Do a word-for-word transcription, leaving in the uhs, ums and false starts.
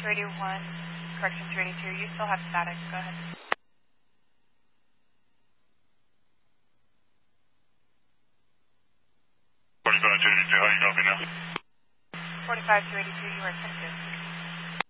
two eighty-one, correction two eighty-two, you still have static, go ahead. forty-five two eighty-two, how you copy now? forty-five two eighty-two, you are connected.